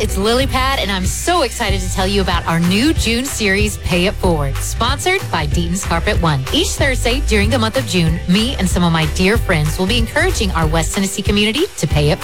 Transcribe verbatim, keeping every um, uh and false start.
it's Lily Pad, and I'm so excited to tell you about our new June series, Pay It Forward, sponsored by Deaton's Carpet One. Each Thursday during the month of June, me and some of my dear friends will be encouraging our West Tennessee community to pay it